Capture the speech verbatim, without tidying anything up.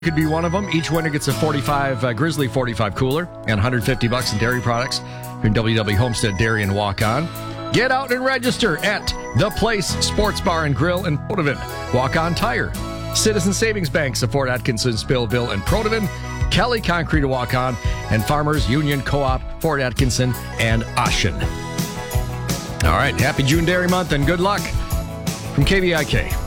could be one of them. Each winner gets a forty-five uh, Grizzly forty-five cooler and one hundred fifty bucks in dairy products from W W Homestead Dairy and Walk On. Get out and register at The Place Sports Bar and Grill in Protivin. Walk On Tire, Citizen Savings Banks of Fort Atkinson, Spillville, and Protivin. Kelly Concrete to Walk On, and Farmers Union Co-op, Fort Atkinson, and Ashen. All right, happy June Dairy Month and good luck from K V I K.